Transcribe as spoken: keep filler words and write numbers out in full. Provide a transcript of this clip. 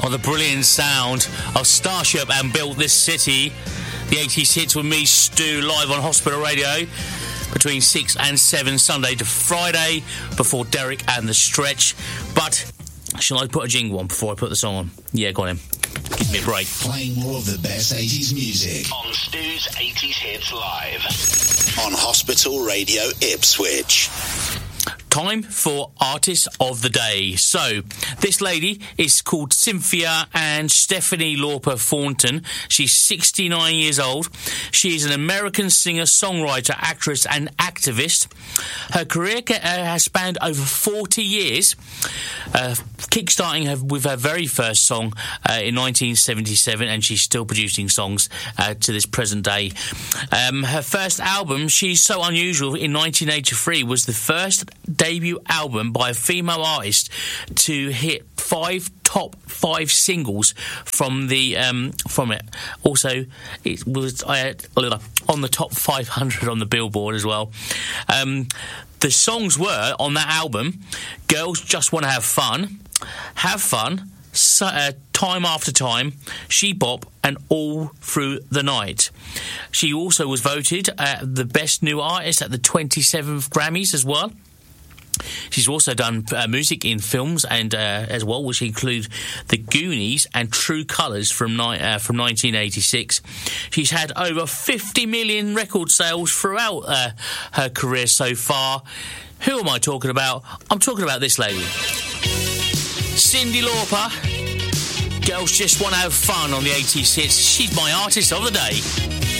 on the brilliant sound of Starship and Built This City. The eighties hits with me, Stu, live on Hospital Radio between six and seven, Sunday to Friday, before Derek and The Stretch. But shall I put a jingle on before I put the song on? Yeah, go on then. Give me a break. Playing more of the best eighties music on Stu's eighties Hits Live on Hospital Radio Ipswich. Time for Artist of the Day. So, this lady is called Cynthia and Stephanie Lauper Thornton. She's sixty-nine years old. She is an American singer, songwriter, actress and activist. Her career uh, has spanned over forty years, uh, kickstarting her with her very first song uh, in nineteen seventy-seven, and she's still producing songs uh, to this present day. Um, her first album, She's So Unusual, in nineteen eighty-three, was the first debut album by a female artist to hit five top five singles from the um, from it. Also, it was uh, on the top five hundred on the Billboard as well. Um, the songs were on that album: "Girls Just Want to Have Fun," "Have Fun," So, uh, "Time After Time," "She Bop," and "All Through the Night." She also was voted uh, the best new artist at the twenty-seventh Grammys as well. She's also done uh, music in films and uh, as well, which include The Goonies and True Colours from ni- uh, from nineteen eighty-six. She's had over fifty million record sales throughout uh, her career so far. Who am I talking about? I'm talking about this lady, Cyndi Lauper. Girls Just Want to Have Fun on the eighties hits. She's my artist of the day.